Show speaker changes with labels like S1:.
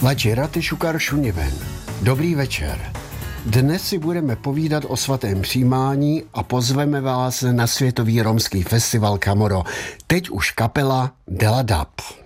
S1: Vačirati šukar šuniven. Dobrý večer. Dnes si budeme povídat o svatém přijímání a pozveme vás na světový romský festival Kamoro. Teď už kapela Dela Dab.